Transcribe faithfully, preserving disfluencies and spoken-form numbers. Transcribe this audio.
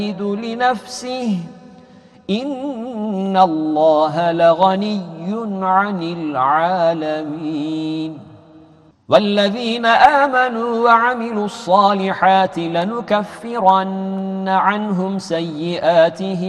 لنفسه إن الله لغني عن العالمين. والذين آمنوا وعملوا الصالحات لنكفرن عنهم سيئاتهم